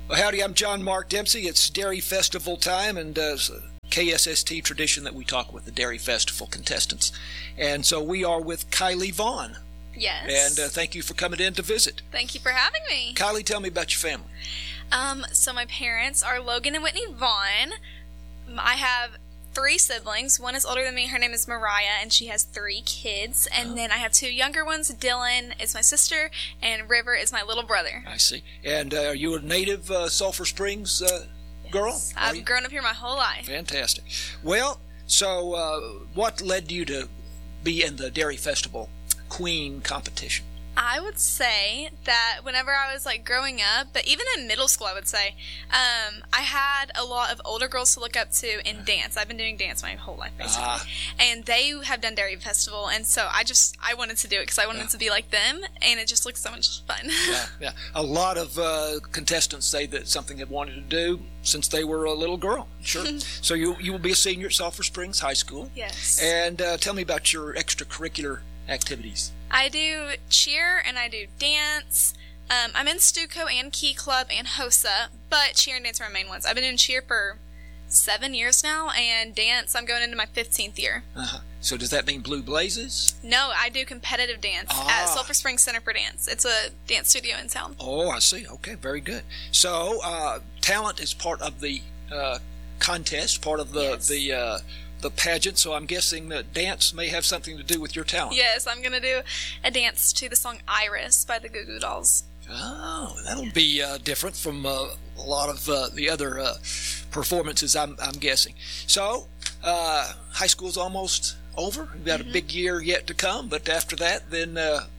Well, howdy, I'm John Mark Dempsey. It's Dairy Festival time, and it's a KSST tradition that we talk with the Dairy Festival contestants. And so we are with Kylie Vaughn. Yes. And thank you for coming in to visit. Thank you for having me. Kylie, tell me about your family. So my parents are Logan and Whitney Vaughn. I have 3 siblings. One is older than me. Her name is Mariah, and she has 3 kids. And then I have 2 younger ones. Dylan is my sister, and River is my little brother. I see. And are you a native Sulphur Springs girl? Yes, I've grown up here my whole life. Fantastic. Well, so what led you to be in the Dairy Festival Queen competition? I would say that whenever I was growing up, but even in middle school, I would say, I had a lot of older girls to look up to in dance. I've been doing dance my whole life, basically. And they have done Dairy Festival, and so I wanted to do it because I wanted to be like them, and it just looks so much fun. Yeah. A lot of contestants say that it's something they've wanted to do since they were a little girl. Sure. So you will be a senior at Sulphur Springs High School. Yes. And tell me about your extracurricular activities. I do cheer and I do dance. I'm in Stuco and Key Club and HOSA, but cheer and dance are my main ones. I've been doing cheer for 7 years now, and dance, I'm going into my 15th year. So does that mean Blue Blazes? No, I do competitive dance at Sulphur Springs Center for Dance. It's a dance studio in town. Oh, I see. Okay, very good. So talent is part of the contest, part of the pageant, so I'm guessing that dance may have something to do with your talent. Yes, I'm going to do a dance to the song Iris by the Goo Goo Dolls. Oh, that'll be different from a lot of the other performances, I'm guessing. So, high school's almost over. We've got a big year yet to come, but after that, then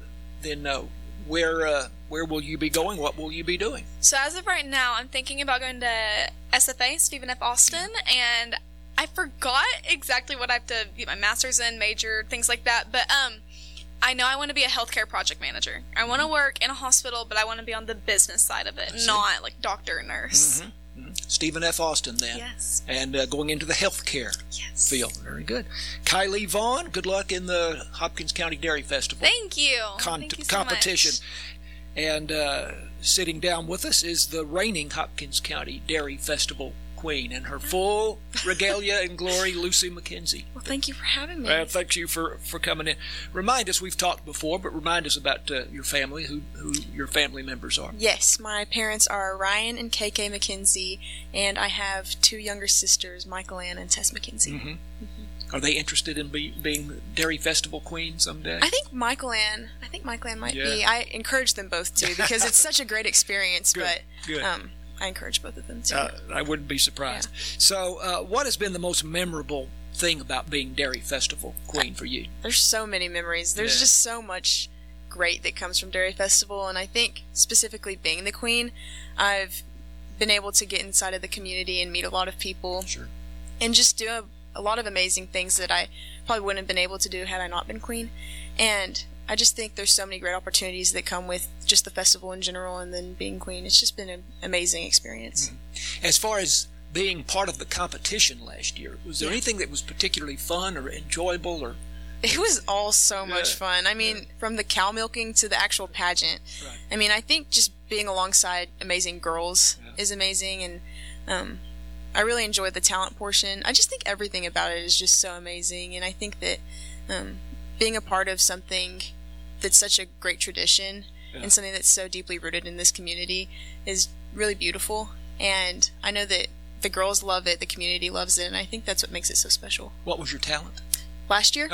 where will you be going? What will you be doing? So as of right now, I'm thinking about going to SFA, Stephen F. Austin, and I forgot exactly what I have to get my master's in, major, things like that, but I know I want to be a healthcare project manager. I want to work in a hospital, but I want to be on the business side of it, not like doctor or nurse. Stephen F. Austin, then. Yes. And going into the healthcare field. Very good. Kylie Vaughn, good luck in the Hopkins County Dairy Festival. Thank you. Thank you so competition. much. And sitting down with us is the reigning Hopkins County Dairy Festival Queen and her full regalia and glory, Lucy McKenzie. Well, thank you for having me. Thank you for coming in. Remind us, we've talked before, but remind us about your family, who your family members are. Yes, my parents are Ryan and KK McKenzie, and I have 2 younger sisters, Michael Ann and Tess McKenzie. Are they interested in being Dairy Festival Queen someday? I think Michael Ann might be. I encourage them both to because it's such a great experience. Good. I encourage both of them too. I wouldn't be surprised. Yeah. So, what has been the most memorable thing about being Dairy Festival Queen for you? There's so many memories. There's just so much great that comes from Dairy Festival, and I think specifically being the queen, I've been able to get inside of the community and meet a lot of people. Sure. And just do a lot of amazing things that I probably wouldn't have been able to do had I not been queen. And I just think there's so many great opportunities that come with just the festival in general and then being queen. It's just been an amazing experience. As far as being part of the competition last year, was there anything that was particularly fun or enjoyable? Or it was all so much fun. I mean, from the cow milking to the actual pageant. Right. I mean, I think just being alongside amazing girls is amazing, and I really enjoyed the talent portion. I just think everything about it is just so amazing, and I think that being a part of something that's such a great tradition and something that's so deeply rooted in this community is really beautiful. And I know that the girls love it, the community loves it, and I think that's what makes it so special. What was your talent? Last year,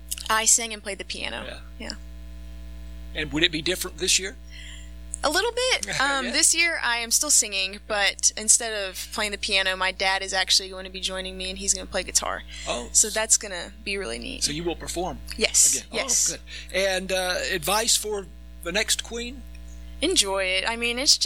I sang and played the piano. Yeah. And would it be different this year? A little bit. This year I am still singing, but instead of playing the piano, my dad is actually going to be joining me, and he's going to play guitar. Oh. So that's going to be really neat. So you will perform? Yes. Again. Yes. Oh, good. And advice for the next queen? Enjoy it. I mean, it's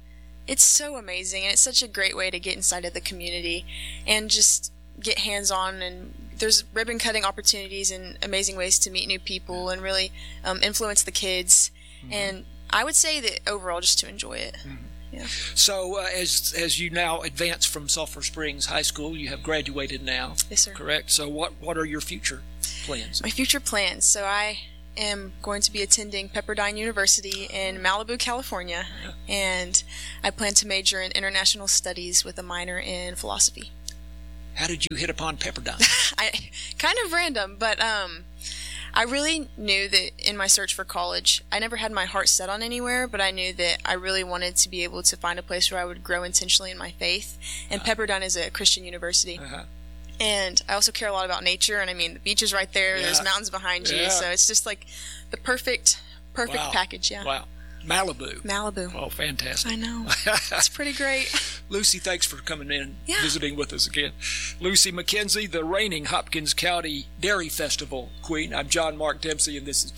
so amazing, and it's such a great way to get inside of the community and just get hands-on, and there's ribbon cutting opportunities and amazing ways to meet new people and really influence the kids. And I would say that overall just to enjoy it. Yeah. So as you now advance from Sulphur Springs High School, you have graduated now. Yes, sir. Correct. So what are your future plans? My future plans. So I am going to be attending Pepperdine University in Malibu, California, and I plan to major in international studies with a minor in philosophy. How did you hit upon Pepperdine? Kind of random, but I really knew that in my search for college, I never had my heart set on anywhere, but I knew that I really wanted to be able to find a place where I would grow intentionally in my faith. And Pepperdine is a Christian university. And I also care a lot about nature. And I mean, the beach is right there. Yeah. There's mountains behind you. So it's just like the perfect package. Yeah. Wow. Malibu. Oh, fantastic. I know. It's pretty great. Lucy, thanks for coming in and visiting with us again. Lucy McKenzie, the reigning Hopkins County Dairy Festival queen. I'm John Mark Dempsey, and this is